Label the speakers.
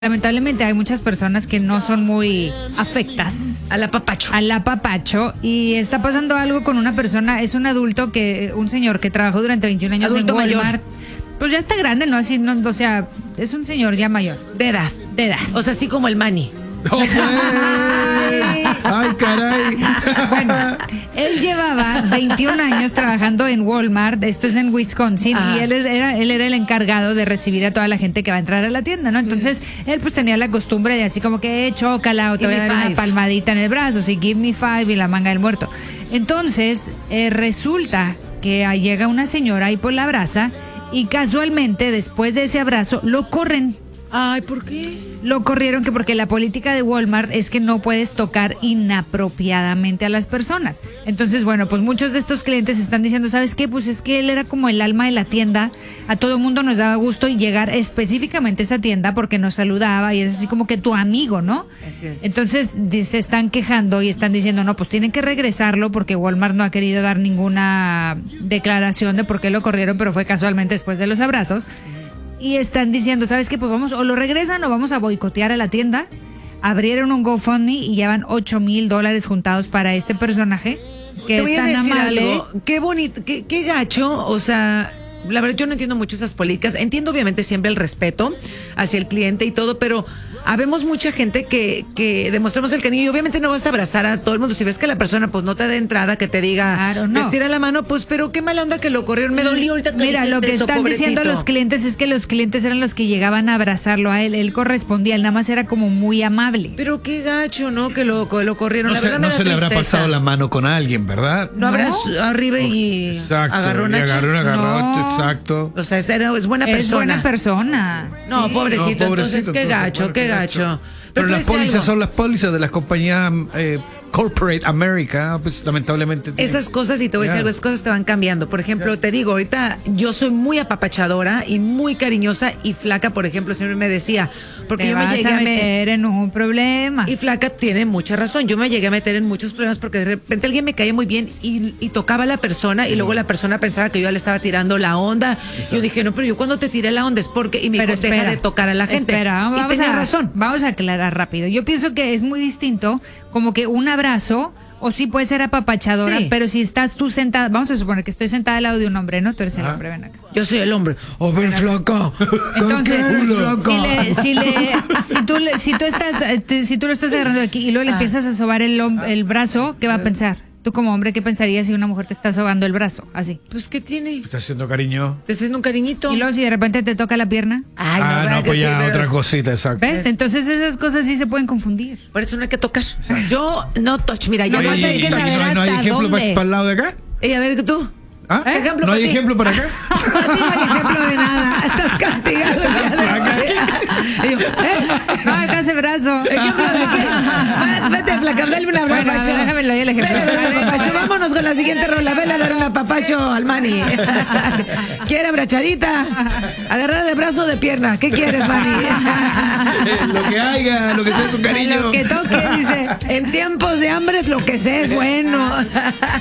Speaker 1: Lamentablemente hay muchas personas que no son muy afectas
Speaker 2: Al apapacho.
Speaker 1: al apapacho y está pasando algo con una persona, es un adulto un señor que trabajó durante 21 años
Speaker 2: Adulto
Speaker 1: en Walmart.
Speaker 2: mayor.
Speaker 1: Pues ya está grande, ¿no? Así, no, o sea, es un señor ya mayor,
Speaker 2: De edad.
Speaker 1: de edad.
Speaker 2: O sea, así como el Manny.
Speaker 3: ¡Ay, caray!
Speaker 1: Bueno, él llevaba 21 años trabajando en Walmart, esto es en Wisconsin,
Speaker 2: Ah.
Speaker 1: y él era el encargado de recibir a toda la gente que va a entrar a la tienda, ¿no? Entonces, él pues tenía la costumbre de así como que chócala o te voy a dar una palmadita en el brazo, sí, give me five y la manga del muerto. Entonces, resulta que llega una señora y pues la abraza y casualmente después de ese abrazo lo corren.
Speaker 2: Ay, ¿por qué?
Speaker 1: Lo corrieron que porque la política de Walmart es que no puedes tocar inapropiadamente a las personas. Entonces, bueno, pues muchos de estos clientes están diciendo, ¿sabes qué? Pues es que él era como el alma de la tienda. A todo el mundo nos daba gusto llegar específicamente a esa tienda porque nos saludaba y es así como que tu amigo, ¿no?
Speaker 2: Así es.
Speaker 1: Entonces se están quejando y están diciendo, no, pues tienen que regresarlo porque Walmart no ha querido dar ninguna declaración de por qué lo corrieron, pero fue casualmente después de los abrazos. Y están diciendo, ¿sabes qué? Pues vamos, o lo regresan o vamos a boicotear a la tienda. Abrieron un GoFundMe y llevan $8,000 juntados para este personaje que
Speaker 2: Te
Speaker 1: es
Speaker 2: voy a
Speaker 1: tan
Speaker 2: decir
Speaker 1: amable.
Speaker 2: algo. Qué bonito, qué gacho. O sea, la verdad yo no entiendo mucho esas políticas. Entiendo obviamente siempre el respeto hacia el cliente y todo, pero habemos mucha gente que demostramos el cariño y obviamente no vas a abrazar a todo el mundo. Si ves que la persona pues no te da entrada, que te diga,
Speaker 1: Claro, no.
Speaker 2: te estira la mano, pues pero qué mala onda que lo corrieron. Me dolió ahorita.
Speaker 1: Mira, lo que están diciendo los clientes es que los clientes eran los que llegaban a abrazarlo a él. Él correspondía, él nada más era como muy amable.
Speaker 2: Pero qué gacho, ¿no? Que lo corrieron.
Speaker 3: No,
Speaker 2: La verdad me
Speaker 3: no
Speaker 2: da
Speaker 3: se le habrá
Speaker 2: tristeza.
Speaker 3: pasado la mano con alguien, ¿verdad?
Speaker 2: No habrás arriba y
Speaker 3: Exacto.
Speaker 2: agarró una
Speaker 3: y agarró un agarrote,
Speaker 1: No.
Speaker 3: exacto.
Speaker 2: O sea, es buena persona.
Speaker 1: Es buena persona.
Speaker 2: No,
Speaker 1: Sí.
Speaker 2: pobrecito,
Speaker 3: No, pobrecito,
Speaker 2: entonces qué
Speaker 3: entonces,
Speaker 2: gacho,
Speaker 3: bueno,
Speaker 2: qué
Speaker 3: qué
Speaker 2: gacho.
Speaker 3: Pero
Speaker 2: te
Speaker 3: las
Speaker 2: voy a decir
Speaker 3: pólizas
Speaker 2: algo.
Speaker 3: son las pólizas de las compañías Corporate America, pues lamentablemente.
Speaker 2: Esas cosas, y te voy a decir algo, esas cosas te van cambiando. Por ejemplo, te digo, ahorita yo soy muy apapachadora y muy cariñosa y Flaca, por ejemplo, siempre me decía, porque
Speaker 1: Te
Speaker 2: yo me
Speaker 1: vas
Speaker 2: llegué
Speaker 1: a meter en un problema.
Speaker 2: Y Flaca tiene mucha razón. Yo me llegué a meter en muchos problemas porque de repente alguien me caía muy bien y tocaba a la persona y luego la persona pensaba que yo le estaba tirando la onda. Yo dije, no, pero yo cuando te tiré la onda es porque... Y me dijo, deja de tocar a la gente.
Speaker 1: Espera,
Speaker 2: y tenía razón.
Speaker 1: Vamos a aclarar rápido. Yo pienso que es muy distinto como que un abrazo, o sí puede ser apapachadora,
Speaker 2: Sí.
Speaker 1: pero si estás tú sentada, vamos a suponer que estoy sentada al lado de un hombre, ¿no? Tú eres el hombre, ven acá.
Speaker 2: Yo soy el hombre. A ver, Flaca.
Speaker 1: Entonces,
Speaker 2: ¿qué eres, Flaca?
Speaker 1: si tú lo estás agarrando de aquí y luego le empiezas a sobar el brazo, ¿qué va a pensar? Tú como hombre, ¿qué pensarías si una mujer te está sobando el brazo? Así.
Speaker 2: Pues, ¿qué tiene?
Speaker 3: Está haciendo cariño.
Speaker 2: Te estás haciendo un cariñito.
Speaker 1: Y luego si de repente te toca la pierna,
Speaker 2: Ay,
Speaker 3: No,
Speaker 2: ¿verdad
Speaker 3: pues
Speaker 2: que
Speaker 3: ya
Speaker 2: sí?
Speaker 3: otra cosita, exacto.
Speaker 1: ¿ves? Entonces esas cosas sí se pueden confundir.
Speaker 2: Por eso no hay que tocar. Yo no touch. Mira, ya
Speaker 1: No,
Speaker 2: no
Speaker 1: hay
Speaker 2: hay
Speaker 1: que saber
Speaker 3: no hay
Speaker 1: hasta
Speaker 3: ejemplo
Speaker 1: dónde.
Speaker 3: para el lado de acá.
Speaker 2: A ver, tú.
Speaker 3: ¿Ah?
Speaker 2: Ejemplo
Speaker 3: ¿No
Speaker 2: para
Speaker 3: hay
Speaker 2: ti.
Speaker 3: ejemplo para acá?
Speaker 2: Para ti no hay ejemplo de nada. Estás castigado. Y yo,
Speaker 1: No, acá ese brazo.
Speaker 2: ¿Ejemplo de qué? Vete, Flaca, dale un
Speaker 1: Bueno,
Speaker 2: apapacho.
Speaker 1: déjame le doy el ejemplo.
Speaker 2: Vele, dale un apapacho. Vámonos con la siguiente rola. Vele a dar un apapacho al Manny. ¿Quiere abrazadita? Agarrada de brazo o de pierna. ¿Qué quieres, Manny?
Speaker 3: Lo que haya, lo que sea su cariño.
Speaker 1: Lo que toque, dice.
Speaker 2: En tiempos de hambre lo que sé es bueno.